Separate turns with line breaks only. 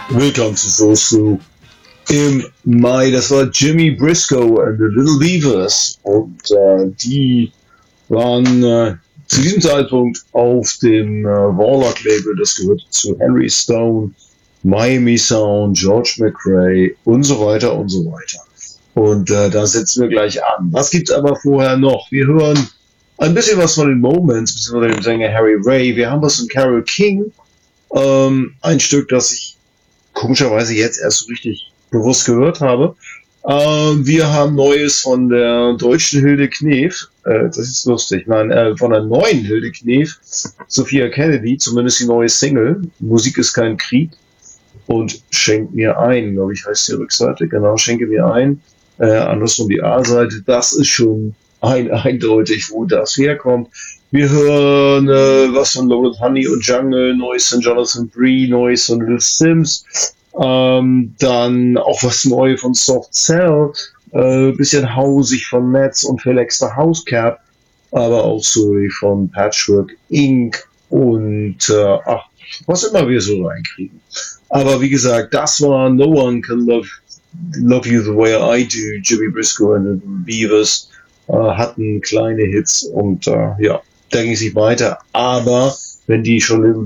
Willkommen zu So im Mai. Das war Jimmy Briscoe and the Little Beavers. Und die waren zu diesem Zeitpunkt auf dem Warlock-Label. Das gehört zu Henry Stone, Miami Sound, George McRae und so weiter und so weiter. Und da setzen wir gleich an. Was gibt's aber vorher noch? Wir hören ein bisschen was von den Moments, beziehungsweise dem Sänger Harry Ray. Wir haben was von Carole King. Ein Stück, das ich komischerweise jetzt erst so richtig bewusst gehört habe. Wir haben Neues von der deutschen Hilde Knef. Das ist lustig. Nein, von der neuen Hilde Knef, Sophia Kennedy, zumindest die neue Single. Musik ist kein Krieg. Und Schenk mir ein, glaube ich, heißt die Rückseite. Genau, Schenke mir ein. Andersrum die A-Seite. Das ist schon eindeutig, wo das herkommt. Wir hören was von Loaded Honey und Jungle, Neues von Jonathan Bree, Neues von Little Sims. Dann auch was Neues von Soft Cell. Bisschen hausig von Nets und Felix the Housecat. Aber auch so wie von Patchwork Inc. Und was immer wir so reinkriegen. Aber wie gesagt, das war No One Can Love You the Way I Do. Jimmy Briscoe and the Beavers hatten kleine Hits und ja, da ging es nicht weiter. Aber wenn die schon